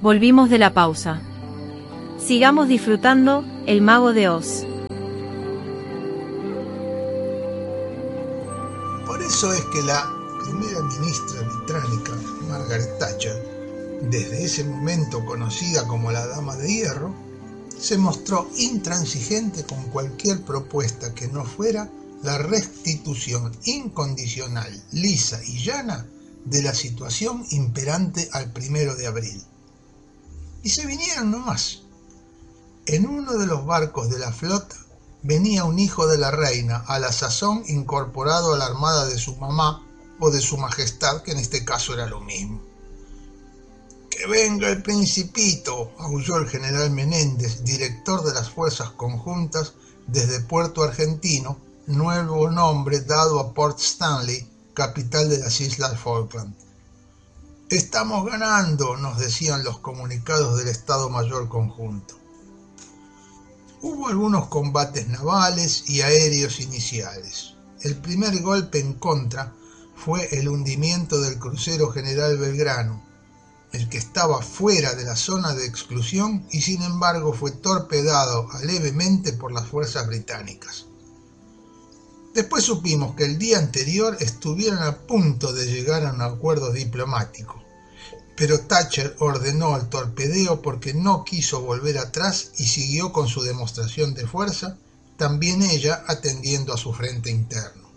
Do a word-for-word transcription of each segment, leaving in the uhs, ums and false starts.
Volvimos de la pausa. Sigamos disfrutando El Mago de Oz. Por eso es que la primera ministra británica, Margaret Thatcher, desde ese momento conocida como la Dama de Hierro, se mostró intransigente con cualquier propuesta que no fuera la restitución incondicional, lisa y llana de la situación imperante al primero de abril. Y se vinieron nomás. En uno de los barcos de la flota venía un hijo de la reina, a la sazón incorporado a la armada de su mamá o de su majestad, que en este caso era lo mismo. ¡Que venga el principito!, aulló el general Menéndez, director de las fuerzas conjuntas desde Puerto Argentino, nuevo nombre dado a Port Stanley, capital de las Islas Falkland. «Estamos ganando», nos decían los comunicados del Estado Mayor Conjunto. Hubo algunos combates navales y aéreos iniciales. El primer golpe en contra fue el hundimiento del crucero General Belgrano, el que estaba fuera de la zona de exclusión y sin embargo fue torpedado levemente por las fuerzas británicas. Después supimos que el día anterior estuvieron a punto de llegar a un acuerdo diplomático, pero Thatcher ordenó el torpedeo porque no quiso volver atrás y siguió con su demostración de fuerza, también ella atendiendo a su frente interno.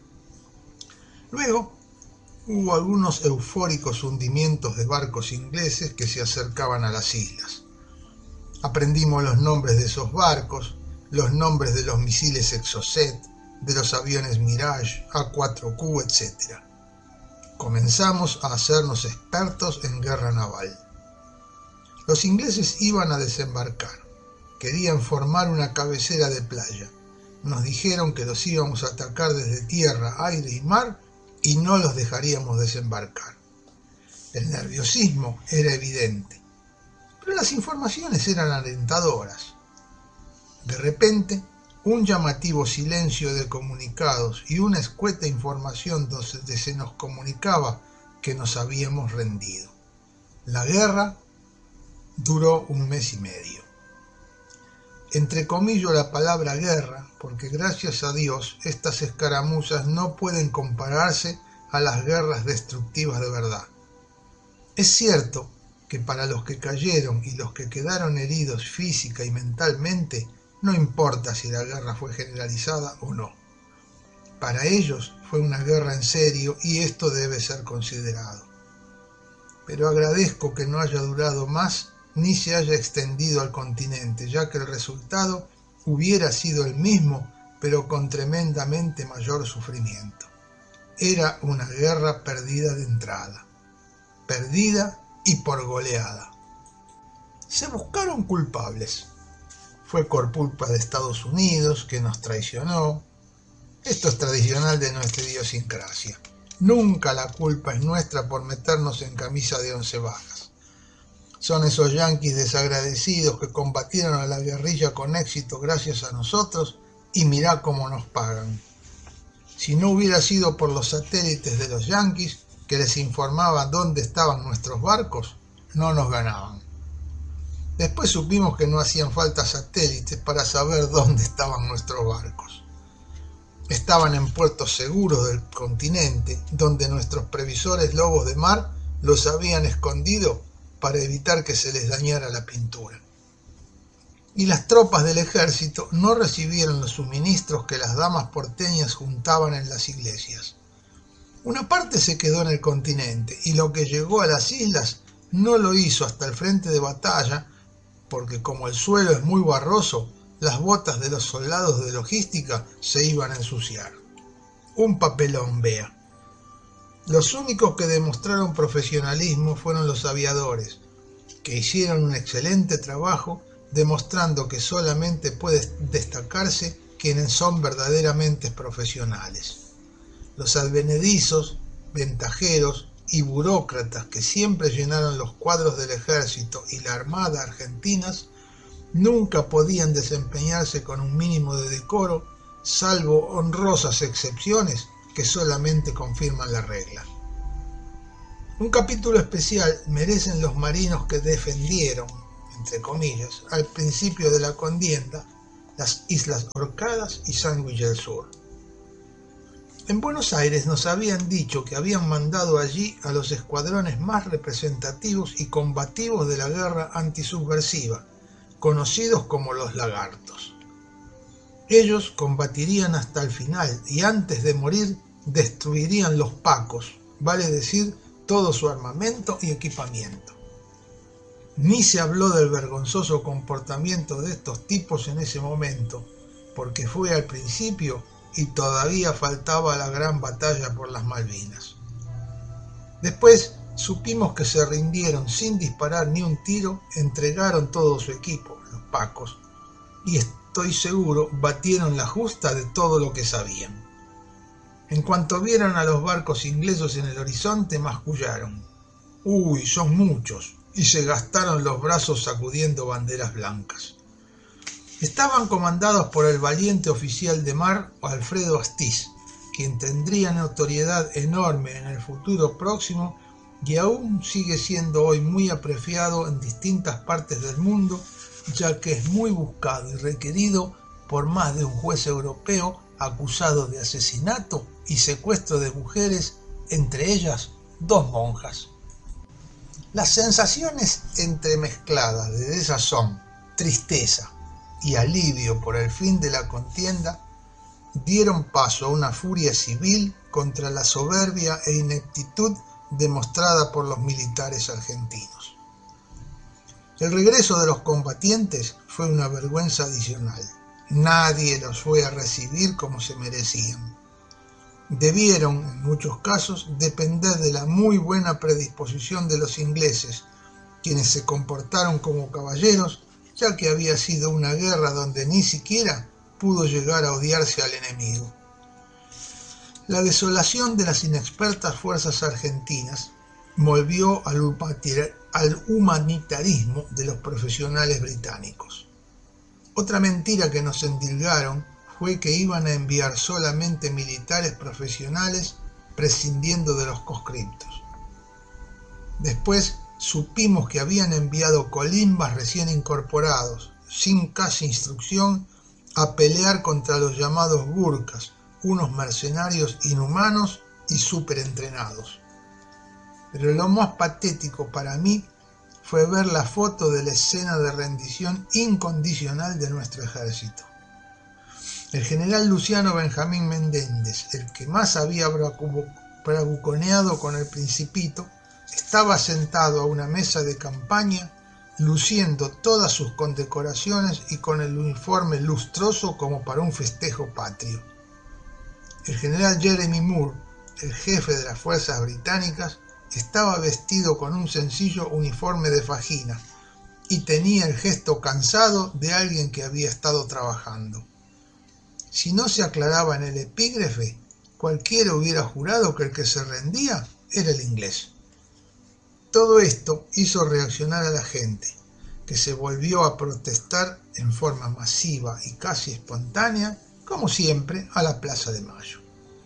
Luego hubo algunos eufóricos hundimientos de barcos ingleses que se acercaban a las islas. Aprendimos los nombres de esos barcos, los nombres de los misiles Exocet, de los aviones Mirage, A cuatro Q, etcétera. Comenzamos a hacernos expertos en guerra naval. Los ingleses iban a desembarcar. Querían formar una cabecera de playa. Nos dijeron que los íbamos a atacar desde tierra, aire y mar y no los dejaríamos desembarcar. El nerviosismo era evidente, pero las informaciones eran alentadoras. De repente, un llamativo silencio de comunicados y una escueta información donde se nos comunicaba que nos habíamos rendido. La guerra duró un mes y medio. Entrecomillo la palabra guerra porque gracias a Dios estas escaramuzas no pueden compararse a las guerras destructivas de verdad. Es cierto que para los que cayeron y los que quedaron heridos física y mentalmente, no importa si la guerra fue generalizada o no. Para ellos fue una guerra en serio y esto debe ser considerado. Pero agradezco que no haya durado más ni se haya extendido al continente, ya que el resultado hubiera sido el mismo, pero con tremendamente mayor sufrimiento. Era una guerra perdida de entrada, perdida y por goleada. Se buscaron culpables. Fue por culpa de Estados Unidos, que nos traicionó. Esto es tradicional de nuestra idiosincrasia. Nunca la culpa es nuestra por meternos en camisa de once varas. Son esos yanquis desagradecidos que combatieron a la guerrilla con éxito gracias a nosotros y mirá cómo nos pagan. Si no hubiera sido por los satélites de los yanquis que les informaban dónde estaban nuestros barcos, no nos ganaban. Después supimos que no hacían falta satélites para saber dónde estaban nuestros barcos. Estaban en puertos seguros del continente, donde nuestros previsores lobos de mar los habían escondido para evitar que se les dañara la pintura. Y las tropas del ejército no recibieron los suministros que las damas porteñas juntaban en las iglesias. Una parte se quedó en el continente y lo que llegó a las islas no lo hizo hasta el frente de batalla, porque como el suelo es muy barroso, las botas de los soldados de logística se iban a ensuciar. Un papelón, vea. Los únicos que demostraron profesionalismo fueron los aviadores, que hicieron un excelente trabajo demostrando que solamente puede destacarse quienes son verdaderamente profesionales. Los advenedizos, ventajeros y burócratas que siempre llenaron los cuadros del ejército y la armada argentinas nunca podían desempeñarse con un mínimo de decoro, salvo honrosas excepciones que solamente confirman la regla. Un capítulo especial merecen los marinos que defendieron, entre comillas, al principio de la contienda, las Islas Orcadas y Sandwich del Sur. En Buenos Aires nos habían dicho que habían mandado allí a los escuadrones más representativos y combativos de la guerra antisubversiva, conocidos como los Lagartos. Ellos combatirían hasta el final y antes de morir destruirían los pacos, vale decir, todo su armamento y equipamiento. Ni se habló del vergonzoso comportamiento de estos tipos en ese momento, porque fue al principio y todavía faltaba la gran batalla por las Malvinas. Después supimos que se rindieron sin disparar ni un tiro, entregaron todo su equipo, los pacos, y estoy seguro batieron la justa de todo lo que sabían. En cuanto vieron a los barcos ingleses en el horizonte, mascullaron: «¡Uy, son muchos!», y se gastaron los brazos sacudiendo banderas blancas. Estaban comandados por el valiente oficial de mar Alfredo Astiz, quien tendría notoriedad enorme en el futuro próximo y aún sigue siendo hoy muy apreciado en distintas partes del mundo, ya que es muy buscado y requerido por más de un juez europeo acusado de asesinato y secuestro de mujeres, entre ellas dos monjas. Las sensaciones entremezcladas de desazón, tristeza y alivio por el fin de la contienda dieron paso a una furia civil contra la soberbia e ineptitud demostrada por los militares argentinos. El regreso de los combatientes fue una vergüenza adicional. Nadie los fue a recibir como se merecían. Debieron, en muchos casos, depender de la muy buena predisposición de los ingleses, quienes se comportaron como caballeros, ya que había sido una guerra donde ni siquiera pudo llegar a odiarse al enemigo. La desolación de las inexpertas fuerzas argentinas volvió al humanitarismo de los profesionales británicos. Otra mentira que nos endilgaron fue que iban a enviar solamente militares profesionales, prescindiendo de los conscriptos. Después supimos que habían enviado colimbas recién incorporados, sin casi instrucción, a pelear contra los llamados gurkas, unos mercenarios inhumanos y superentrenados. Pero lo más patético para mí fue ver la foto de la escena de rendición incondicional de nuestro ejército. El general Luciano Benjamín Menéndez, el que más había bravuconeado con el Principito, estaba sentado a una mesa de campaña, luciendo todas sus condecoraciones y con el uniforme lustroso como para un festejo patrio. El general Jeremy Moore, el jefe de las fuerzas británicas, estaba vestido con un sencillo uniforme de fajina y tenía el gesto cansado de alguien que había estado trabajando. Si no se aclaraba en el epígrafe, cualquiera hubiera jurado que el que se rendía era el inglés. Todo esto hizo reaccionar a la gente, que se volvió a protestar en forma masiva y casi espontánea, como siempre, a la Plaza de Mayo.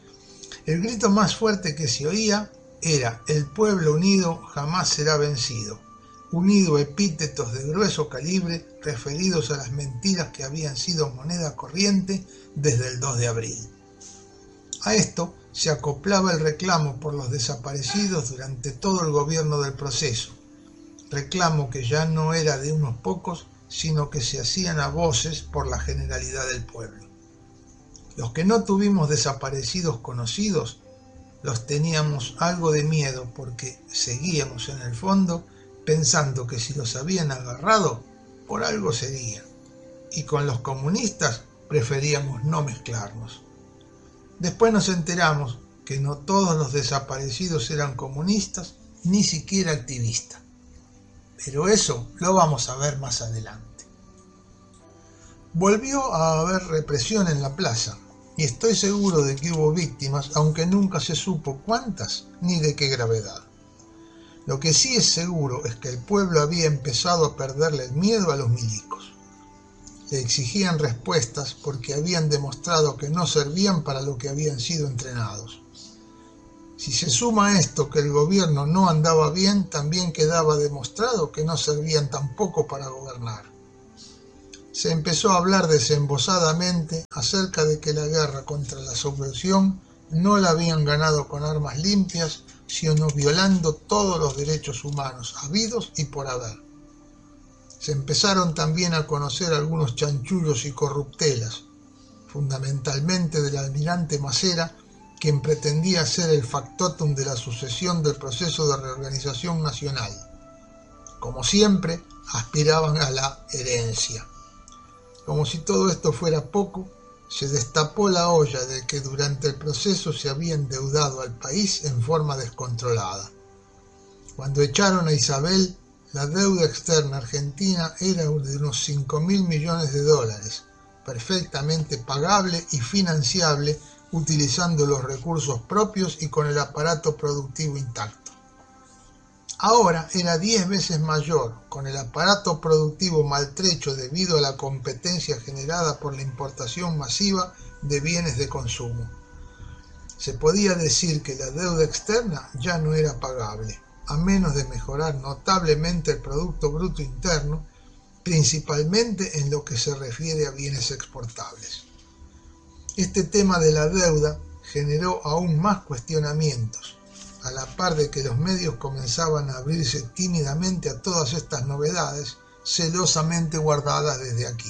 El grito más fuerte que se oía era: «El pueblo unido jamás será vencido», unido epítetos de grueso calibre referidos a las mentiras que habían sido moneda corriente desde el dos de abril. A esto se acoplaba el reclamo por los desaparecidos durante todo el gobierno del proceso, reclamo que ya no era de unos pocos, sino que se hacían a voces por la generalidad del pueblo. Los que no tuvimos desaparecidos conocidos, los teníamos algo de miedo porque seguíamos en el fondo pensando que si los habían agarrado, por algo sería, y con los comunistas preferíamos no mezclarnos. Después nos enteramos que no todos los desaparecidos eran comunistas, ni siquiera activistas. Pero eso lo vamos a ver más adelante. Volvió a haber represión en la plaza, y estoy seguro de que hubo víctimas, aunque nunca se supo cuántas ni de qué gravedad. Lo que sí es seguro es que el pueblo había empezado a perderle el miedo a los milicos. Le exigían respuestas porque habían demostrado que no servían para lo que habían sido entrenados. Si se suma a esto que el gobierno no andaba bien, también quedaba demostrado que no servían tampoco para gobernar. Se empezó a hablar desembosadamente acerca de que la guerra contra la subversión no la habían ganado con armas limpias, sino violando todos los derechos humanos habidos y por haber. Se empezaron también a conocer algunos chanchullos y corruptelas, fundamentalmente del almirante Macera, quien pretendía ser el factotum de la sucesión del proceso de reorganización nacional. Como siempre, aspiraban a la herencia. Como si todo esto fuera poco, se destapó la olla de que durante el proceso se había endeudado al país en forma descontrolada. Cuando echaron a Isabel, la deuda externa argentina era de unos cinco mil millones de dólares, perfectamente pagable y financiable utilizando los recursos propios y con el aparato productivo intacto. Ahora era diez veces mayor, con el aparato productivo maltrecho debido a la competencia generada por la importación masiva de bienes de consumo. Se podía decir que la deuda externa ya no era pagable, a menos de mejorar notablemente el Producto Bruto Interno, principalmente en lo que se refiere a bienes exportables. Este tema de la deuda generó aún más cuestionamientos, a la par de que los medios comenzaban a abrirse tímidamente a todas estas novedades, celosamente guardadas desde aquí.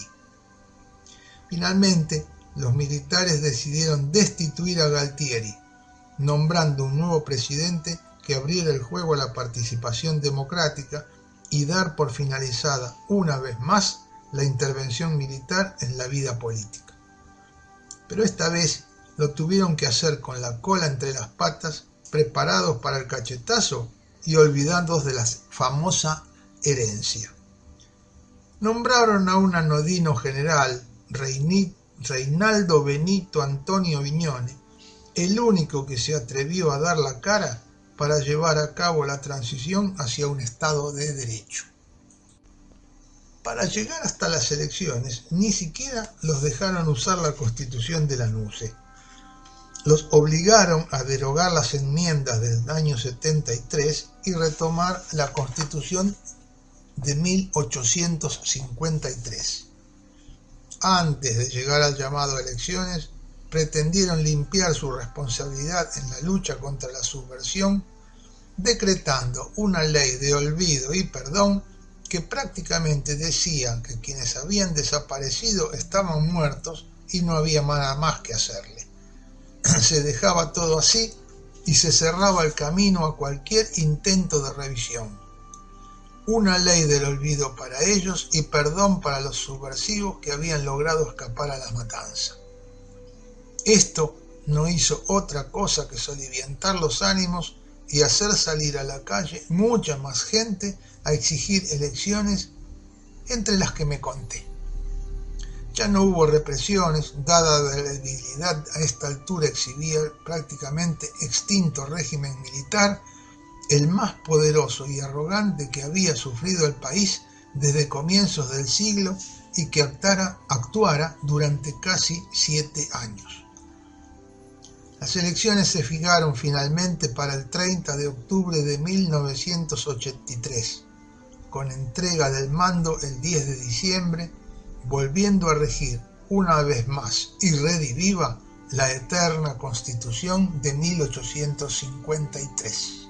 Finalmente, los militares decidieron destituir a Galtieri, nombrando un nuevo presidente que abriera el juego a la participación democrática y dar por finalizada una vez más la intervención militar en la vida política. Pero esta vez lo tuvieron que hacer con la cola entre las patas, preparados para el cachetazo y olvidados de la famosa herencia. Nombraron a un anodino general, Reinaldo Benito Antonio Viñone, el único que se atrevió a dar la cara para llevar a cabo la transición hacia un Estado de Derecho. Para llegar hasta las elecciones, ni siquiera los dejaron usar la Constitución de la N U C E. Los obligaron a derogar las enmiendas del año setenta y tres y retomar la Constitución de mil ochocientos cincuenta y tres. Antes de llegar al llamado a elecciones, pretendieron limpiar su responsabilidad en la lucha contra la subversión, decretando una ley de olvido y perdón que prácticamente decía que quienes habían desaparecido estaban muertos y no había nada más que hacerle. Se dejaba todo así y se cerraba el camino a cualquier intento de revisión. Una ley del olvido para ellos y perdón para los subversivos que habían logrado escapar a la matanza. Esto no hizo otra cosa que soliviantar los ánimos y hacer salir a la calle mucha más gente a exigir elecciones, entre las que me conté. Ya no hubo represiones, dada la debilidad a esta altura exhibía el prácticamente extinto régimen militar, el más poderoso y arrogante que había sufrido el país desde comienzos del siglo y que actuara, actuara durante casi siete años. Las elecciones se fijaron finalmente para el treinta de octubre de mil novecientos ochenta y tres, con entrega del mando el diez de diciembre, volviendo a regir una vez más y rediviva la eterna Constitución de mil ochocientos cincuenta y tres.